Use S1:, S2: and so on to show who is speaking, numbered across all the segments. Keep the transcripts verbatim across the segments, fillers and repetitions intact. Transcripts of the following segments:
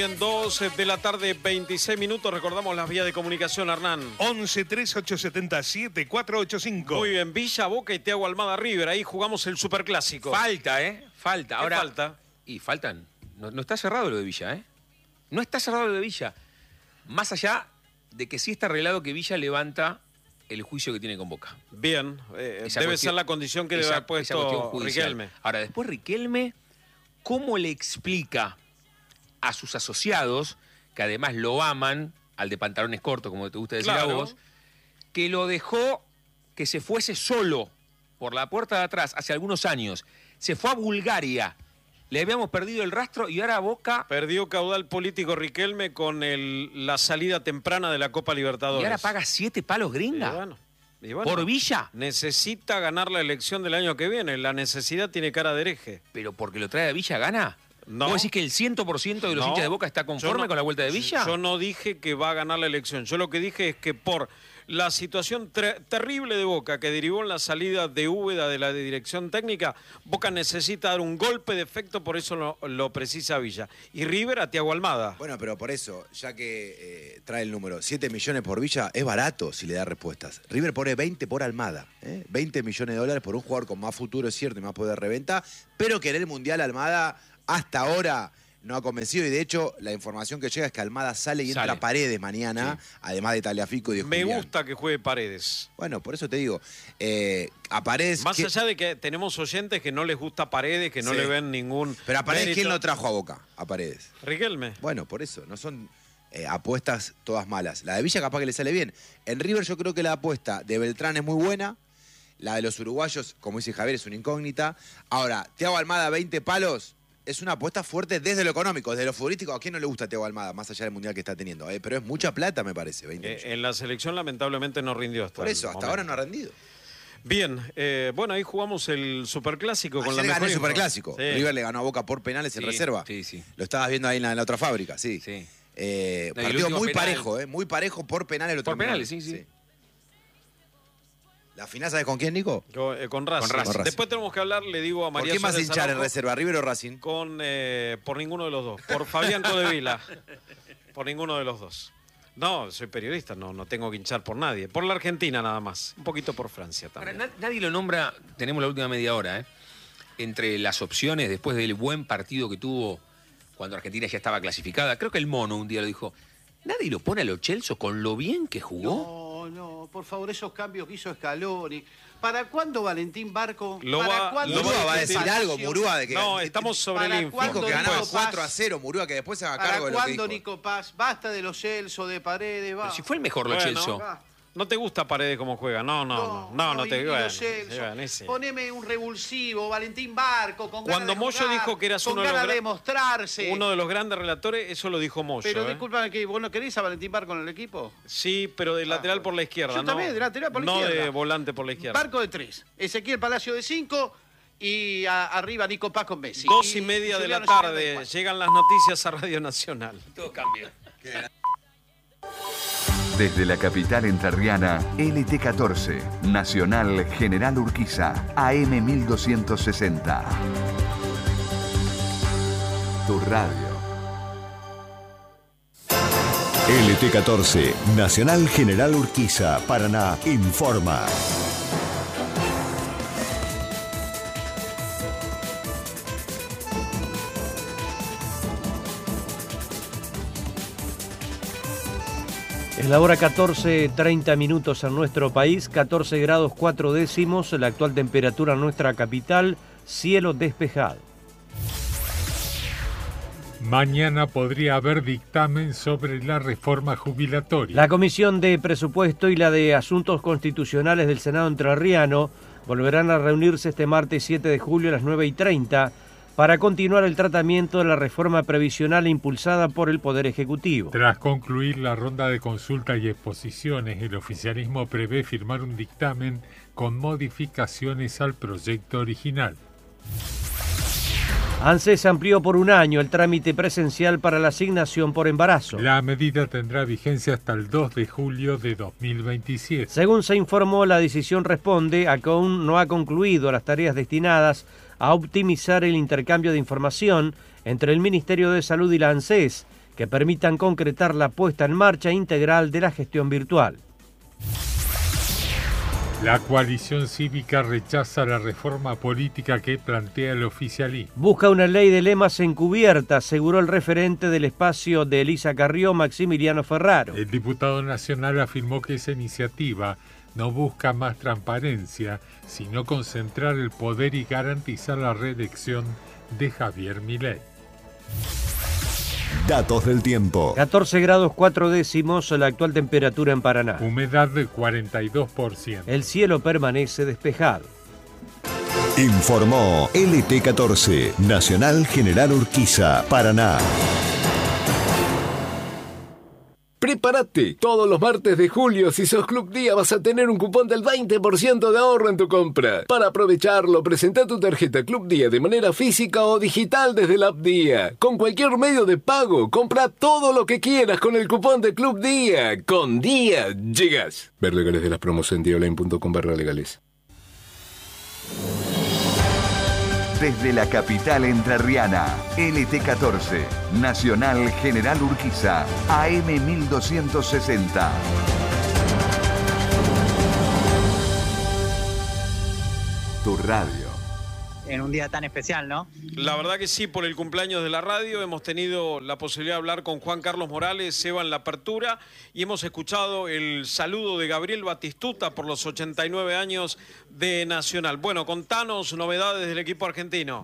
S1: En dos de la tarde, veintiséis minutos, recordamos las vías de comunicación, Hernán.
S2: once, tres, ocho, siete, siete, cuatro, ocho, cinco.
S1: Muy bien, Villa, Boca y Thiago Almada River, ahí jugamos el superclásico.
S3: Falta, ¿eh? Falta.
S1: ¿Qué
S3: Ahora,
S1: falta?
S3: Y faltan. No, no está cerrado lo de Villa, ¿eh? No está cerrado lo de Villa. Más allá de que sí está arreglado que Villa levanta el juicio que tiene con Boca.
S1: Bien, eh,
S3: Esa
S1: debe
S3: cuestión-
S1: ser la condición que debe
S3: esa-
S1: haber
S3: esa cuestión
S1: puesto
S3: judicial.
S1: Riquelme.
S3: Ahora, después Riquelme, ¿cómo le explica a sus asociados, que además lo aman, al de pantalones cortos, como te gusta decir
S1: Claro.
S3: a vos, que lo dejó que se fuese solo por la puerta de atrás hace algunos años? Se fue a Bulgaria, le habíamos perdido el rastro y ahora Boca...
S1: Perdió caudal político Riquelme con el, la salida temprana de la Copa Libertadores.
S3: ¿Y ahora paga siete palos gringa?
S1: Y bueno, y bueno,
S3: ¿Por Villa?
S1: necesita ganar la elección del año que viene. La necesidad tiene cara de hereje.
S3: ¿Pero porque lo trae a Villa gana?
S1: No.
S3: ¿Vos decís que el cien por ciento de los
S1: No,
S3: hinchas de Boca está
S1: yo
S3: conforme
S1: no-
S3: con la vuelta de Villa?
S1: Yo no dije que va a ganar la elección. Yo lo que dije es que por la situación tre- terrible de Boca que derivó en la salida de Úbeda de la dirección técnica, Boca necesita dar un golpe de efecto, por eso lo, lo precisa Villa. Y River a Thiago Almada.
S4: Bueno, pero por eso, ya que eh, trae el número siete millones por Villa, es barato si le da respuestas. River pone veinte por Almada, ¿eh? veinte millones de dólares por un jugador con más futuro, es cierto, y más poder de reventa, pero que en el Mundial Almada hasta ahora no ha convencido, y de hecho la información que llega es que Almada sale y
S3: Sale.
S4: entra Paredes mañana, sí, además de Tagliafico y de
S1: Me
S4: Julián.
S1: gusta que juegue Paredes.
S4: Bueno, por eso te digo, eh, a Paredes...
S1: Más
S4: ¿qué-
S1: allá de que tenemos oyentes que no les gusta Paredes, que no
S4: Sí.
S1: le ven ningún
S4: Pero a Paredes, ¿quién
S1: mérito.
S4: lo trajo a Boca? A Paredes.
S1: Riquelme.
S4: Bueno, por eso, no son eh, apuestas todas malas. La de Villa capaz que le sale bien. En River yo creo que la apuesta de Beltrán es muy buena. La de los uruguayos, como dice Javier, es una incógnita. Ahora, Thiago Almada, veinte palos, es una apuesta fuerte desde lo económico, desde lo futbolístico. ¿A quién no le gusta Thiago Almada, más allá del mundial que está teniendo? Eh, pero es mucha plata, me parece, veinte
S1: Eh,
S4: millones.
S1: en la selección lamentablemente no rindió hasta
S4: Por
S1: el
S4: eso, hasta
S1: momento.
S4: ahora no ha rendido.
S1: Bien, eh, bueno, ahí jugamos el superclásico con la
S4: Ayer ganó
S1: mejor
S4: el
S1: info.
S4: Superclásico.
S1: Sí.
S4: River le ganó a Boca por penales en
S3: Sí,
S4: reserva.
S3: sí, sí.
S4: Lo estabas viendo ahí en la, en la otra fábrica, sí.
S3: Sí.
S4: Eh,
S3: No, y el
S4: partido
S3: último
S4: muy
S3: penal-
S4: parejo, eh, muy parejo por penales. Lo
S3: Por
S4: terminaron.
S3: penales, sí, sí.
S4: ¿La final sabes con quién, Nico?
S1: Con, eh, con Racing.
S3: Con Racing.
S1: Después tenemos que hablar, le digo a
S4: ¿Por
S1: María
S4: quién vas a
S1: Suárez
S4: hinchar en
S1: Araujo,
S4: reserva, River o Racing?
S1: Con, eh, por ninguno de los dos. Por Fabián Codevila. Por ninguno de los dos. No, soy periodista, no, no tengo que hinchar por nadie. Por la Argentina nada más. Un poquito por Francia
S3: Ahora,
S1: también.
S3: na- nadie lo nombra, tenemos la última media hora, ¿eh? Entre las opciones, después del buen partido que tuvo cuando Argentina ya estaba clasificada, creo que el Mono un día lo dijo, nadie lo pone a Lo Celso con lo bien que jugó.
S5: No, no, por favor, esos cambios que hizo Scaloni. ¿Para cuándo Valentín Barco?
S1: Lo
S5: ¿Para
S1: va-
S5: cuándo
S1: lo
S4: Murúa va a
S1: discutir.
S4: decir algo, Murúa, de que
S1: No, estamos sobre
S5: ¿Para
S1: el info.
S5: cuándo
S4: dijo que ganaba
S5: Nico
S4: cuatro a
S5: Paz?
S4: cero, Murúa, que después se haga
S5: ¿Para
S4: cargo de lo que
S5: cuándo,
S4: dijo.
S5: Nico Paz? Basta de los Celso, de Paredes, va.
S3: Pero si fue el mejor Lo
S1: Bueno,
S3: Celso.
S5: va.
S1: ¿No te gusta Paredes como juega? No, no, no. No, no,
S5: y-
S1: te
S5: y
S1: bueno,
S5: los Celso.
S1: sí, bueno, ese.
S5: Poneme un revulsivo, Valentín Barco, con ganas
S1: Cuando
S5: de
S1: Moyo
S5: jugar,
S1: dijo que eras
S5: con
S1: uno de los
S5: ganas
S1: gra-
S5: de mostrarse.
S1: Uno de los grandes relatores, eso lo dijo Moyo.
S5: Pero
S1: ¿eh?
S5: discúlpame, que ¿vos no querés a Valentín Barco en el equipo?
S1: Sí, pero de lateral
S5: bueno.
S1: por la izquierda,
S5: Yo
S1: ¿no?
S5: también, de lateral por la
S1: no
S5: izquierda.
S1: de volante por la izquierda.
S5: Barco de tres, Ezequiel Palacio de cinco y a- arriba Nico Paz con Messi.
S1: Dos y media de la
S5: Juliano Silva de
S1: tarde,
S5: cuatro.
S1: llegan las noticias a Radio Nacional.
S3: Todo cambia.
S6: Desde la capital entrerriana, L T catorce, Nacional General Urquiza, A M mil doscientos sesenta. Tu radio.
S7: L T catorce, Nacional General Urquiza, Paraná, informa.
S8: Es la hora catorce, treinta minutos en nuestro país, catorce grados cuatro décimos, la actual temperatura en nuestra capital, cielo despejado.
S9: Mañana podría haber dictamen sobre la reforma jubilatoria.
S8: La Comisión de Presupuesto y la de Asuntos Constitucionales del Senado entrerriano volverán a reunirse este martes siete de julio a las nueve y treinta para continuar el tratamiento de la reforma previsional impulsada por el Poder Ejecutivo.
S9: Tras concluir la ronda de consultas y exposiciones, el oficialismo prevé firmar un dictamen con modificaciones al proyecto original.
S8: ANSES amplió por un año el trámite presencial para la asignación por embarazo.
S9: La medida tendrá vigencia hasta el dos de julio de dos mil veintisiete.
S8: Según se informó, la decisión responde a que aún no ha concluido las tareas destinadas a optimizar el intercambio de información entre el Ministerio de Salud y la ANSES, que permitan concretar la puesta en marcha integral de la gestión virtual.
S9: La coalición cívica rechaza la reforma política que plantea el oficialismo.
S8: Busca una ley de lemas encubierta, aseguró el referente del espacio de Elisa Carrió, Maximiliano Ferraro.
S9: El diputado nacional afirmó que esa iniciativa no busca más transparencia, sino concentrar el poder y garantizar la reelección de Javier Milei.
S7: Datos del tiempo.
S8: catorce grados cuatro décimos la actual temperatura en Paraná.
S9: Humedad del cuarenta y dos por ciento.
S8: El cielo permanece despejado.
S7: Informó L T catorce, Nacional General Urquiza, Paraná.
S10: Prepárate, todos los martes de julio, si sos Club Día, vas a tener un cupón del veinte por ciento de ahorro en tu compra. Para aprovecharlo, presenta tu tarjeta Club Día de manera física o digital desde la app Día. Con cualquier medio de pago, compra todo lo que quieras con el cupón de Club Día. Con Día, llegas. Ver legales de las promos en diaonline punto com barra legales.
S6: Desde la capital entrerriana, L T catorce, Nacional General Urquiza, A M mil doscientos sesenta. Tu radio.
S11: En un día tan especial, ¿no?
S1: La verdad que sí, por el cumpleaños de la radio hemos tenido la posibilidad de hablar con Juan Carlos Morales, Seba en la apertura, y hemos escuchado el saludo de Gabriel Batistuta por los ochenta y nueve años de Nacional. Bueno, contanos novedades del equipo argentino.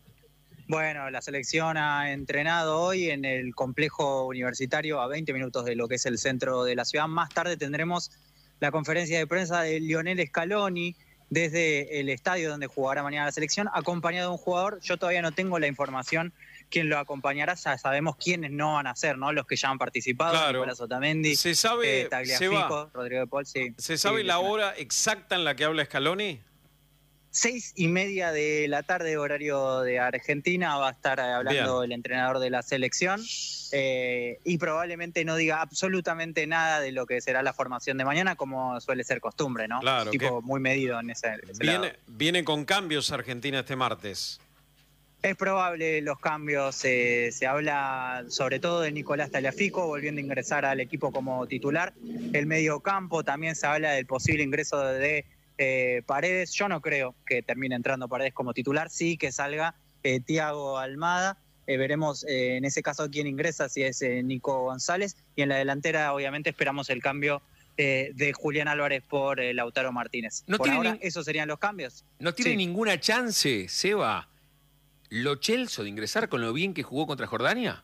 S11: Bueno, la selección ha entrenado hoy en el complejo universitario a veinte minutos de lo que es el centro de la ciudad. Más tarde tendremos la conferencia de prensa de Lionel Scaloni desde el estadio donde jugará mañana la selección, acompañado de un jugador. Yo todavía no tengo la información quién lo acompañará, ya sabemos quiénes no van a ser, ¿no? Los que ya han participado,
S1: Claro.
S11: Nicolás Otamendi,
S1: ¿Se sabe,
S11: eh, Tagliafico,
S1: Seba,
S11: Rodrigo de Paul, sí.
S1: ¿Se sabe
S11: Sí,
S1: la
S11: sí.
S1: hora exacta en la que habla Scaloni?
S11: Seis y media de la tarde, horario de Argentina, va a estar hablando
S1: Bien.
S11: el entrenador de la selección eh, y probablemente no diga absolutamente nada de lo que será la formación de mañana, como suele ser costumbre, ¿no?
S1: Claro,
S11: Tipo muy medido en ese, ese lado.
S1: Viene, viene con cambios Argentina este martes.
S11: Es probable los cambios, eh, se habla sobre todo de Nicolás Tagliafico volviendo a ingresar al equipo como titular. El mediocampo también se habla del posible ingreso de eh, Paredes. Yo no creo que termine entrando Paredes como titular, sí que salga eh, Thiago Almada. Eh, veremos eh, en ese caso quién ingresa, si es eh, Nico González. Y en la delantera obviamente esperamos el cambio eh, de Julián Álvarez por eh, Lautaro Martínez.
S3: No
S11: por
S3: tiene
S11: ahora
S3: ni-
S11: esos serían los cambios.
S3: No tiene
S11: Sí.
S3: ninguna chance, Seba, Lo Celso de ingresar con lo bien que jugó contra Jordania.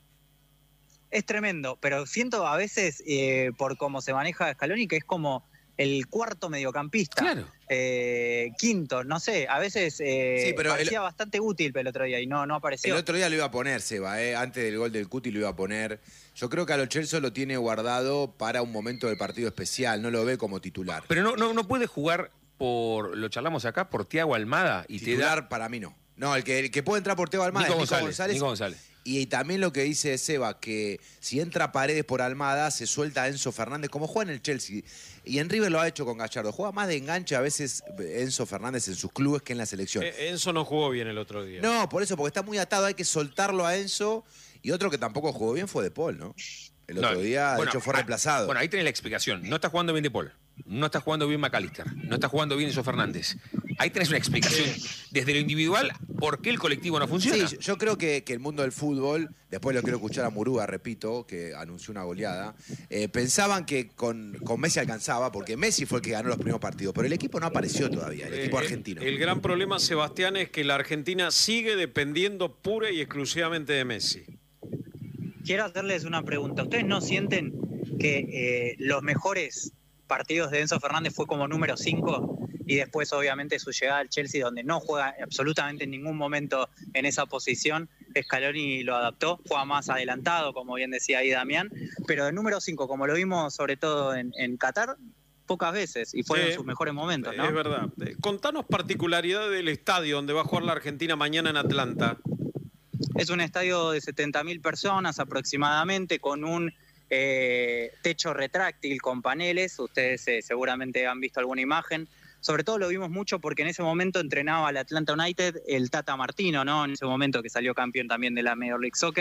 S11: Es tremendo, pero siento a veces, eh, por cómo se maneja Scaloni, que es como el cuarto mediocampista.
S3: Claro.
S11: Eh, quinto, no sé, a veces eh,
S4: Sí, pero
S11: parecía
S4: el-
S11: bastante útil el otro día y no, no apareció.
S4: El otro día lo iba a poner, Seba, eh, antes del gol del Cuti lo iba a poner. Yo creo que a Lo Celso lo tiene guardado para un momento del partido especial, no lo ve como titular.
S3: Pero no, no, no puede jugar por, lo charlamos acá, por Thiago Almada y
S4: Titular
S3: te da...
S4: para mí no. No, el que, el que puede entrar por Teo Almada
S3: Nico
S4: es Nico
S3: González,
S4: González.
S3: Nico González.
S4: Y también lo que dice Seba, que si entra Paredes por Almada, se suelta a Enzo Fernández, como juega en el Chelsea. Y en River lo ha hecho con Gallardo. Juega más de enganche a veces Enzo Fernández en sus clubes que en la selección.
S1: Eh, Enzo no jugó bien el otro día.
S4: No, por eso, porque está muy atado, hay que soltarlo a Enzo. Y otro que tampoco jugó bien fue De Paul, ¿no? El otro
S3: No,
S4: día,
S3: bueno,
S4: de hecho, fue
S3: ah,
S4: reemplazado.
S3: Bueno, ahí tenés la explicación. No está jugando bien De Paul. No está jugando bien McAllister. No está jugando bien Enzo Fernández. Ahí tenés una explicación desde lo individual por qué el colectivo no funciona.
S4: Sí, yo- yo creo que, que el mundo del fútbol, después lo quiero escuchar a Murúa, repito, que anunció una goleada, eh, pensaban que con, con Messi alcanzaba, porque Messi fue el que ganó los primeros partidos, pero el equipo no apareció todavía, el equipo
S1: Eh,
S4: argentino.
S1: El gran problema, Sebastián, es que la Argentina sigue dependiendo pura y exclusivamente de Messi.
S11: Quiero hacerles una pregunta. ¿Ustedes no sienten que eh, los mejores partidos de Enzo Fernández fue como número cinco y después obviamente su llegada al Chelsea, donde no juega absolutamente en ningún momento en esa posición, Scaloni lo adaptó, juega más adelantado, como bien decía ahí Damián, pero de número cinco, como lo vimos sobre todo en, en Qatar, pocas veces y fueron
S1: Sí,
S11: sus mejores momentos, ¿no?
S1: Es verdad. Eh, Contanos particularidad del estadio donde va a jugar la Argentina mañana en Atlanta.
S11: Es un estadio de setenta mil personas aproximadamente, con un eh, techo retráctil con paneles. Ustedes eh, seguramente han visto alguna imagen. Sobre todo lo vimos mucho porque en ese momento entrenaba al Atlanta United el Tata Martino, ¿no? En ese momento que salió campeón también de la Major League Soccer.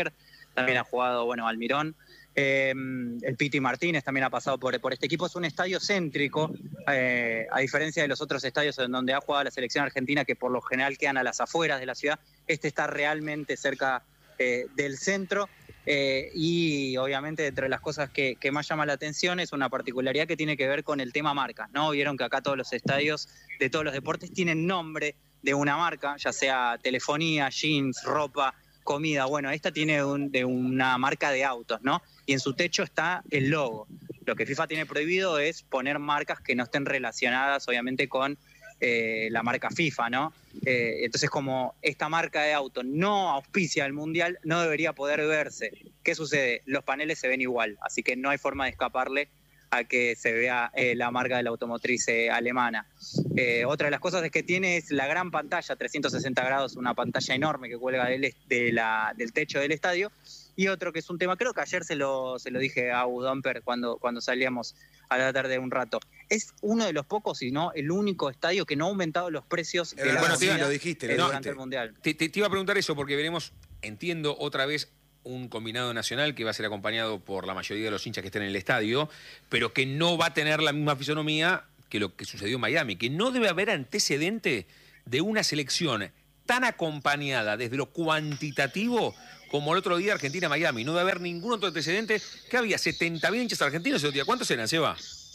S11: también ha jugado, bueno, Almirón. Eh, el Piti Martínez también ha pasado por, por este equipo. Es un estadio céntrico, eh, a diferencia de los otros estadios en donde ha jugado la selección argentina, que por lo general quedan a las afueras de la ciudad. Este está realmente cerca eh, del centro. Eh, y obviamente entre las cosas que, que más llama la atención es una particularidad que tiene que ver con el tema marcas, ¿no? Vieron que acá todos los estadios de todos los deportes tienen nombre de una marca, ya sea telefonía, jeans, ropa, comida. Bueno, esta tiene un, de una marca de autos, ¿no? Y en su techo está el logo. Lo que FIFA tiene prohibido es poner marcas que no estén relacionadas, obviamente, con eh, la marca FIFA, ¿no? Eh, entonces, como esta marca de auto no auspicia el Mundial, no debería poder verse. ¿Qué sucede? Los paneles se ven igual, así que no hay forma de escaparle a que se vea eh, la marca de la automotriz eh, alemana. Eh, otra de las cosas es que tiene es la gran pantalla, trescientos sesenta grados, una pantalla enorme que cuelga del, de la, del techo del estadio. Y otro que es un tema, creo que ayer se lo, se lo dije a Udomper cuando, cuando salíamos a la tarde un rato. Es uno de los pocos, si no el único estadio que no ha aumentado los precios de la
S3: bueno,
S11: comida
S3: lo dijiste, lo
S11: eh,
S3: dijiste.
S11: durante el Mundial.
S3: Te, te, te iba a preguntar eso porque veremos, entiendo, otra vez un combinado nacional que va a ser acompañado por la mayoría de los hinchas que estén en el estadio, pero que no va a tener la misma fisonomía que lo que sucedió en Miami, que no debe haber antecedente de una selección tan acompañada desde lo cuantitativo como el otro día Argentina-Miami. No debe haber ningún otro antecedente. Que había setenta mil hinchas argentinos ese día. ¿Cuántos eran, Seba?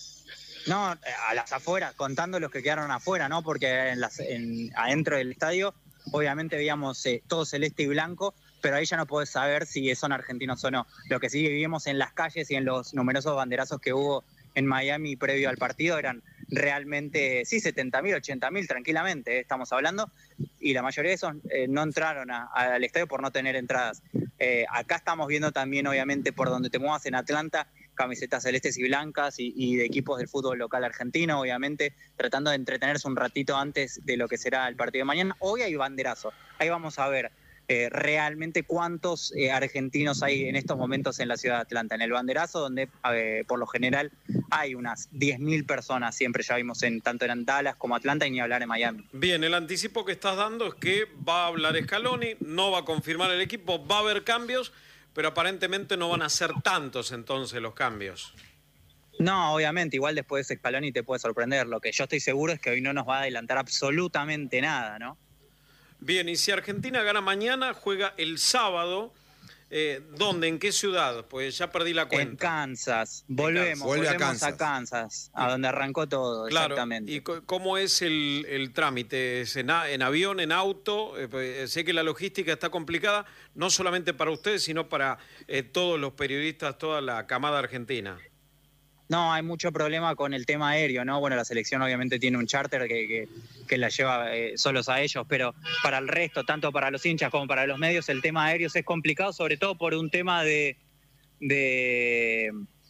S11: No, a las afueras, contando los que quedaron afuera, ¿no? Porque en las, en, adentro del estadio, obviamente veíamos eh, todo celeste y blanco, pero ahí ya no podés saber si son argentinos o no. Lo que sí vivimos en las calles y en los numerosos banderazos que hubo en Miami previo al partido eran realmente, sí, setenta mil, ochenta mil tranquilamente, eh, estamos hablando, y la mayoría de esos eh, no entraron a, a, al estadio por no tener entradas. Eh, acá estamos viendo también, obviamente, por donde te muevas en Atlanta, camisetas celestes y blancas y, y de equipos del fútbol local argentino, obviamente, tratando de entretenerse un ratito antes de lo que será el partido de mañana. Hoy hay banderazo, ahí vamos a ver Eh, realmente cuántos eh, argentinos hay en estos momentos en la ciudad de Atlanta, en el banderazo, donde eh, por lo general hay unas diez mil personas, siempre ya vimos en tanto en Dallas como Atlanta y ni hablar en Miami.
S1: Bien, el anticipo que estás dando es que va a hablar Scaloni, no va a confirmar el equipo, va a haber cambios, pero aparentemente no van a ser tantos entonces los cambios.
S11: No, obviamente, igual después Scaloni te puede sorprender. Lo que yo estoy seguro es que hoy no nos va a adelantar absolutamente nada, ¿no?
S1: Bien, y si Argentina gana mañana, juega el sábado, eh, ¿dónde? ¿En qué ciudad? Pues ya perdí la cuenta.
S11: En Kansas, volvemos,
S4: Vuelve a
S11: volvemos
S4: Kansas.
S11: a Kansas, a donde arrancó todo,
S1: Claro.
S11: exactamente.
S1: ¿Y co- cómo es el, el trámite? ¿Es en, a- en avión, en auto? Eh, pues, sé que la logística está complicada, no solamente para ustedes, sino para eh, todos los periodistas, toda la camada argentina.
S11: No, hay mucho problema con el tema aéreo, ¿no? Bueno, la selección obviamente tiene un charter que, que, que la lleva eh, solos a ellos, pero para el resto, tanto para los hinchas como para los medios, el tema aéreo es complicado, sobre todo por un tema de, de,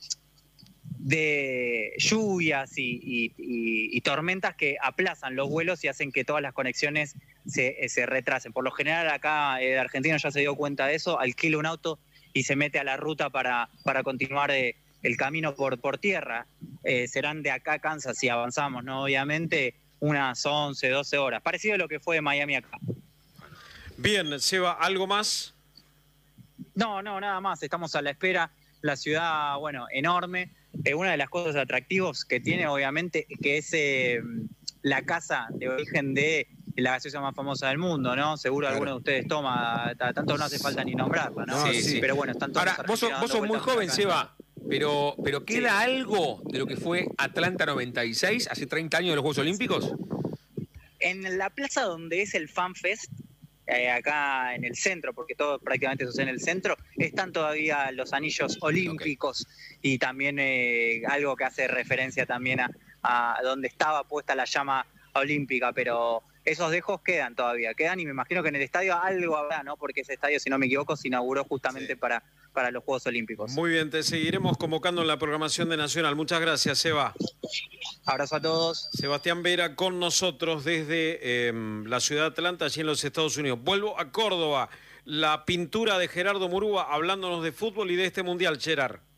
S11: de lluvias y, y, y, y tormentas que aplazan los vuelos y hacen que todas las conexiones se, se retrasen. Por lo general acá el argentino ya se dio cuenta de eso, alquila un auto y se mete a la ruta para, para continuar de el camino por, por tierra. Eh, serán de acá a Kansas, si avanzamos, ¿no? Obviamente, unas once, doce horas. Parecido a lo que fue de Miami acá.
S1: Bien, Seba, ¿algo más?
S11: No, no, nada más. Estamos a la espera. La ciudad, bueno, enorme. Eh, una de las cosas atractivas que tiene, obviamente, que es eh, la casa de origen de la gaseosa más famosa del mundo, ¿no? Seguro
S4: Claro.
S11: alguno de ustedes toma, t- tanto no hace falta ni nombrarla, ¿no?
S3: Sí, sí.
S11: Pero bueno, están todos
S3: Ahora,
S11: los
S3: vos sos,
S11: argentinos
S3: vos sos
S11: dando
S3: muy
S11: vueltas
S3: joven,
S11: acá.
S3: Seba, pero, pero ¿queda algo de lo que fue Atlanta noventa y seis, hace treinta años de los Juegos Olímpicos?
S11: En la plaza donde es el Fan Fest, eh, acá en el centro, porque todo prácticamente sucede en el centro, están todavía los anillos olímpicos y también eh, algo que hace referencia también a, a donde estaba puesta la llama olímpica, pero esos dejos quedan todavía, quedan y me imagino que en el estadio algo habrá, ¿no? Porque ese estadio, si no me equivoco, se inauguró justamente
S1: Sí.
S11: para, para los Juegos Olímpicos.
S1: Muy bien, te seguiremos convocando en la programación de Nacional. Muchas gracias, Seba.
S11: Abrazo a todos.
S1: Sebastián Vera con nosotros desde eh, la ciudad de Atlanta, allí en los Estados Unidos. Vuelvo a Córdoba. La pintura de Gerardo Murúa hablándonos de fútbol y de este Mundial, Gerard.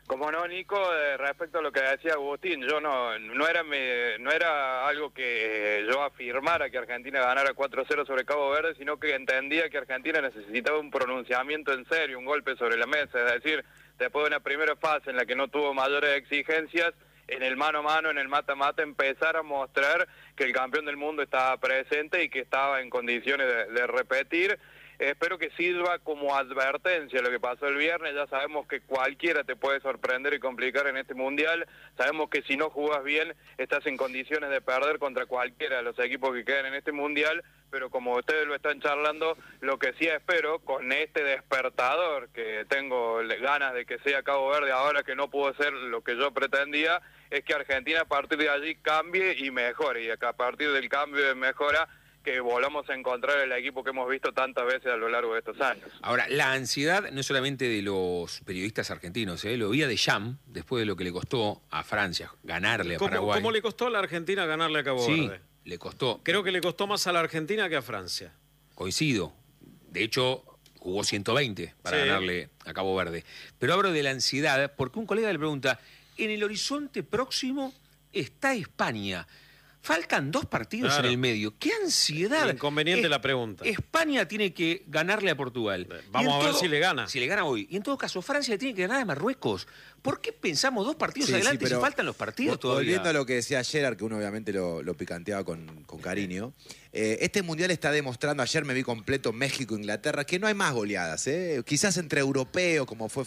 S12: Como no, Nico, eh, respecto a lo que decía Agustín, yo no no era me, no era algo que yo afirmara que Argentina ganara cuatro cero sobre Cabo Verde, sino que entendía que Argentina necesitaba un pronunciamiento en serio, un golpe sobre la mesa, es decir, después de una primera fase en la que no tuvo mayores exigencias, en el mano a mano, en el mata-mata, empezar a mostrar que el campeón del mundo estaba presente y que estaba en condiciones de, de repetir. Espero que sirva como advertencia lo que pasó el viernes. Ya sabemos que cualquiera te puede sorprender y complicar en este Mundial. Sabemos que si no jugás bien, estás en condiciones de perder contra cualquiera de los equipos que quedan en este Mundial. Pero como ustedes lo están charlando, lo que sí espero, con este despertador, que tengo ganas de que sea Cabo Verde ahora que no pudo ser lo que yo pretendía, es que Argentina a partir de allí cambie y mejore. Y a partir del cambio de mejora, que volvamos a encontrar el equipo que hemos visto tantas veces a lo largo de estos años.
S3: Ahora, la ansiedad no es solamente de los periodistas argentinos, ¿eh? Lo vi a Deschamps, después de lo que le costó a Francia ganarle a
S1: ¿Cómo,
S3: Paraguay.
S1: ¿Cómo le costó a la Argentina ganarle a Cabo
S3: Sí,
S1: Verde?
S3: le costó.
S1: Creo que le costó más a la Argentina que a Francia.
S3: Coincido. De hecho, jugó ciento veinte para
S1: Sí.
S3: ganarle a Cabo Verde. Pero hablo de la ansiedad porque un colega le pregunta, en el horizonte próximo está España. Faltan dos partidos
S1: Claro.
S3: en el medio. ¡Qué ansiedad!
S1: Inconveniente
S3: Es-
S1: la pregunta.
S3: España tiene que ganarle a Portugal.
S1: Vamos
S3: Y en
S1: a ver si le gana.
S3: Si le gana hoy. Y en todo caso, Francia le tiene que ganar a Marruecos. ¿Por qué pensamos dos partidos
S4: Sí, sí,
S3: adelante
S4: pero
S3: si faltan los partidos
S4: vol-
S3: todavía?
S4: Volviendo a lo que decía Gerard, que uno obviamente lo, lo picanteaba con, con cariño, eh, este Mundial está demostrando, ayer me vi completo México-Inglaterra, que no hay más goleadas. ¿eh? Quizás entre europeos, como fue